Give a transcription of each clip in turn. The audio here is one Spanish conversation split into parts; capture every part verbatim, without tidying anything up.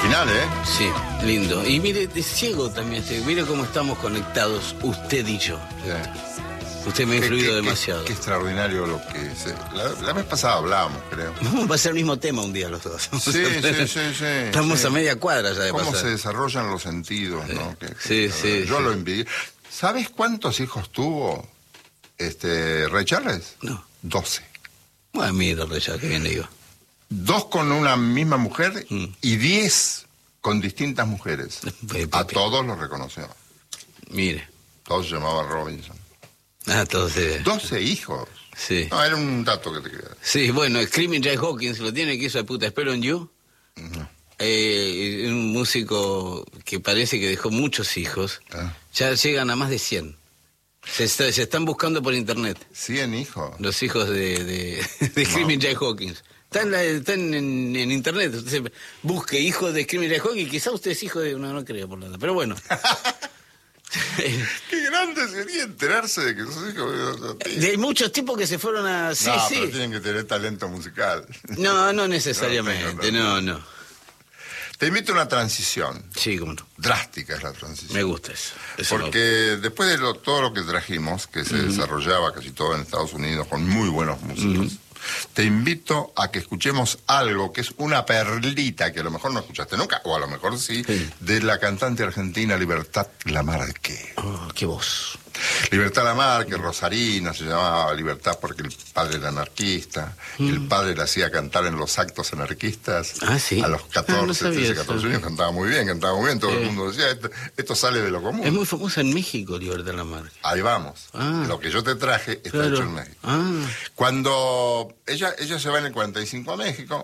Original, ¿eh? Sí, lindo. Y mire, de ciego también estoy. Mire cómo estamos conectados, usted y yo. Sí. Usted me ha Qué- influido qué- demasiado. Qué, qué extraordinario lo que... Se, la, la vez pasada hablábamos, creo. Vamos a pasar el mismo tema un día los dos. Sí, sí, sí, sí. Estamos sí. a media cuadra ya de Cómo pasar. se desarrollan los sentidos, ¿no? Que- Sí, que- sí, Yo sí. lo envidié. ¿Sabes cuántos hijos tuvo este Ray Charles? No. Doce. Bueno, mira, ya que bien le digo. Dos con una misma mujer Mm. y diez con distintas mujeres. Pe- A pe- todos los reconoció. Mire. Todos se llamaban Robinson. Ah, entonces. Doce hijos. Sí. No, era un dato que te quería. Sí, bueno, Screaming Jay Hawkins lo tiene que hizo de puta Spell on You. No. Eh, un músico que parece que dejó muchos hijos. Ah. Ya llegan a más de cien. Se, está- se están buscando por internet Cien hijos. los hijos de, de, de Screaming Jay Hawkins. Están, la- están en, en internet. Usted se- busque hijos de Screaming Jay Hawkins. Quizá usted es hijo de... No, no creo por nada. Pero bueno. Qué grande sería enterarse de que sos hijo de... De- Hay muchos tipos que se fueron a... Sí, no, sí. pero tienen que tener talento musical. No, no necesariamente. No, No, no. Te invito a una transición. Sí, cómo no. Drástica es la transición. Me gusta eso. Eso Porque después de lo- todo lo que trajimos, que se desarrollaba casi todo en Estados Unidos con muy buenos músicos, te invito a que escuchemos algo que es una perlita que a lo mejor no escuchaste nunca, o a lo mejor sí, Sí. de la cantante argentina Libertad Lamarque. Oh, qué voz. Libertad Lamarque, rosarina, se llamaba Libertad porque el padre era anarquista, el padre le hacía cantar en los actos anarquistas. Ah, ¿sí? A los Ah, no catorce, sabía trece, eso. catorce años cantaba muy bien, cantaba muy bien, todo Sí. el mundo decía, esto, esto sale de lo común. Es muy famosa en México, Libertad Lamarque. Ahí vamos. Ah. Lo que yo te traje está Claro. hecho en México. Ah, Cuando ella, ella se va en el cuarenta y cinco a México,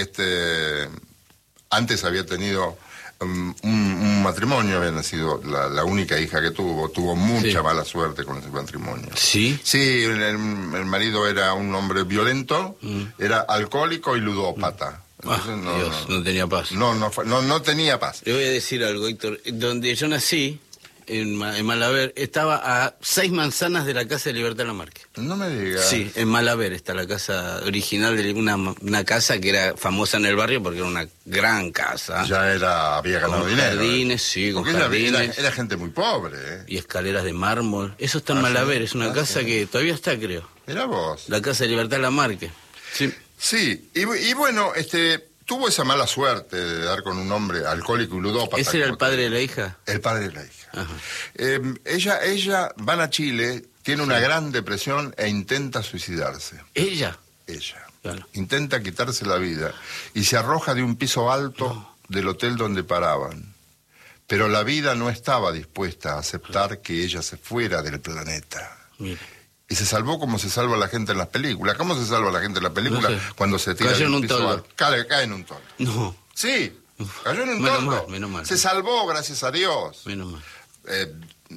este, antes había tenido um, un, un matrimonio, había nacido la, la única hija que tuvo, tuvo mucha Sí. mala suerte con ese matrimonio. ¿sí? Sí, el, el marido era un hombre violento, era alcohólico y ludópata. Ah, Entonces, Dios, no tenía paz. no, no, fue- no, no tenía paz. Le voy a decir algo, Héctor. Donde yo nací, en, Ma- en Malaber, estaba a seis manzanas de la casa de Libertad Lamarque. No me digas. Sí, en Malaber está la casa original de una, una casa que era famosa en el barrio porque era una gran casa. Ya era, había ganado Con dinero. jardines, ¿eh? sí, con Porque ella- era, jardines. era gente muy pobre, ¿eh? Y escaleras de mármol. Eso está en Ah, Malaber, sí. es una Ah, casa sí. que todavía está, creo. Mira vos. La casa de Libertad Lamarque. Sí. Sí, y, y bueno, este, tuvo esa mala suerte de dar con un hombre alcohólico y ludópata. ¿Ese era el como padre te- de la hija? El padre de la hija. Ajá. Eh, ella, ella van a Chile, tiene una gran depresión e intenta suicidarse. ¿Ella? Ella. Claro. Intenta quitarse la vida y se arroja de un piso alto del hotel donde paraban. Pero la vida no estaba dispuesta a aceptar que ella se fuera del planeta. Mire. Y se salvó como se salva la gente en las películas. ¿Cómo se salva la gente en las películas? No sé. Cuando se tira Cayó de en un un piso toldo. alto. Cae, cae en un toldo. No, Sí, cayó en un Menos toldo. mal, menos mal. Se salvó, gracias a Dios. menos mal. Eh,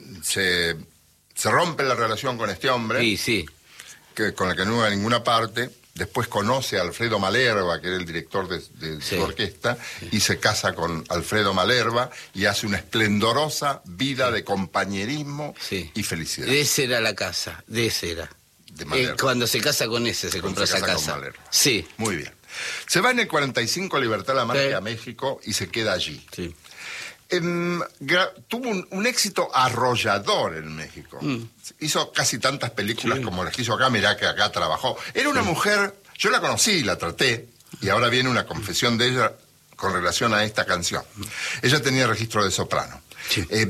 se, se rompe la relación con este hombre, Sí, sí. que, con el que no iba a ninguna parte. Después conoce a Alfredo Malerva, que era el director de, de Sí. su orquesta, y se casa con Alfredo Malerva y hace una esplendorosa vida de compañerismo Sí. y felicidad. De ese era la casa, de ese era. De Malerva. Eh, cuando se casa con ese, se Cuando compró se esa casa con casa. Malerva. Sí, Muy bien. Se va en el cuarenta y cinco a Libertad Lamarque Sí. a México y se queda allí. sí. Em, gra- tuvo un, un éxito arrollador en México. Hizo casi tantas películas Mm. Sí. como las que hizo acá, mirá que acá trabajó. Era una mujer, yo la conocí, la traté, y ahora viene una confesión de ella con relación a esta canción. Ella tenía registro de soprano. Sí. Eh,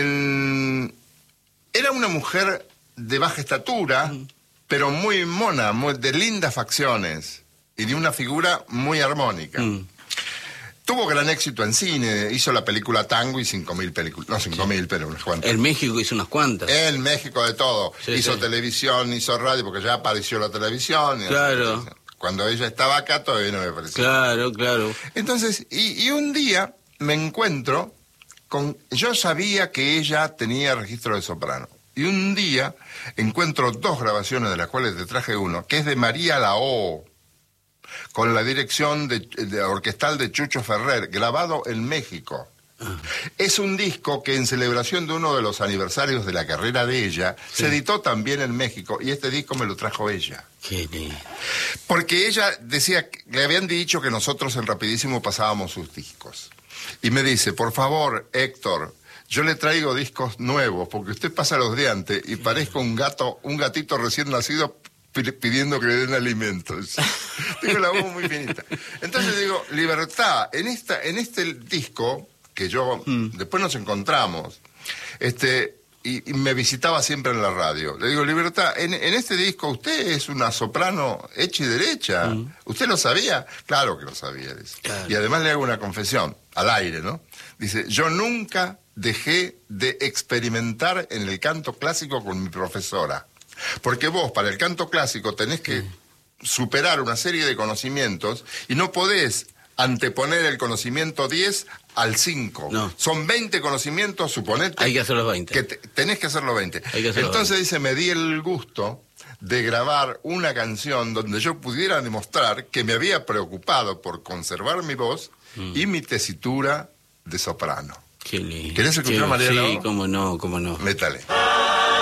en- era una mujer de baja estatura, pero muy mona, muy, de lindas facciones y de una figura muy armónica. Mm. Tuvo gran éxito en cine, hizo la película Tango y cinco mil películas, no cinco mil, pero unas cuantas. En México hizo unas cuantas. En México de todo. Sí, hizo sí. televisión, hizo radio, porque ya apareció la televisión. y- Claro. Cuando ella estaba acá todavía no me pareció. Claro, claro. Entonces, y, y un día me encuentro con... Yo sabía que ella tenía registro de soprano. Y un día encuentro dos grabaciones de las cuales te traje uno, que es de María Lao, con la dirección de, de orquestal de Chucho Ferrer, grabado en México. Es un disco que en celebración de uno de los aniversarios de la carrera de ella, Sí. se editó también en México, y este disco me lo trajo ella. Qué lindo. Porque ella decía, que le habían dicho que nosotros en Rapidísimo pasábamos sus discos. y me dice, por favor, Héctor, yo le traigo discos nuevos, porque usted pasa los de antes y parezco un gato, un gatito recién nacido pidiendo que le den alimentos. Tengo la voz muy finita. Entonces digo, Libertad, en esta, en este disco, que yo, mm. después nos encontramos, este, y, y me visitaba siempre en la radio. Le digo, Libertad, en, en este disco usted es una soprano hecha y derecha. Mm. ¿Usted lo sabía? Claro que lo sabía, dice. Claro. Y además le hago una confesión, al aire, ¿no? Dice, yo nunca dejé de experimentar en el canto clásico con mi profesora. Porque vos, para el canto clásico, tenés que mm. superar una serie de conocimientos y no podés anteponer el conocimiento diez al cinco. No. Son veinte conocimientos, suponete. Hay que hacer los veinte. Que te, tenés que hacer los veinte. Hay que hacer Entonces los veinte. dice, me di el gusto de grabar una canción donde yo pudiera demostrar que me había preocupado por conservar mi voz mm. y mi tesitura de soprano. Qué lindo. ¿Querés escuchar, Qué, María Sí, Lago? cómo no, cómo no. Métale.